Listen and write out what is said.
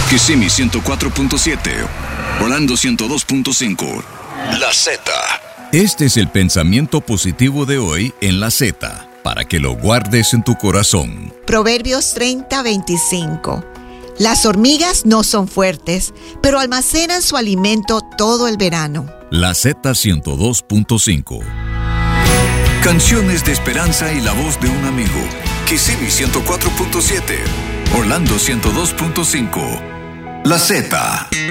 Kissimmee 104.7, Orlando 102.5, La Z. Este es el pensamiento positivo de hoy en La Z, para que lo guardes en tu corazón. Proverbios 30:25. Las hormigas no son fuertes, pero almacenan su alimento todo el verano. La Z 102.5. Canciones de esperanza y la voz de un amigo. Kissimmee 104.7, Orlando 102.5, La Z.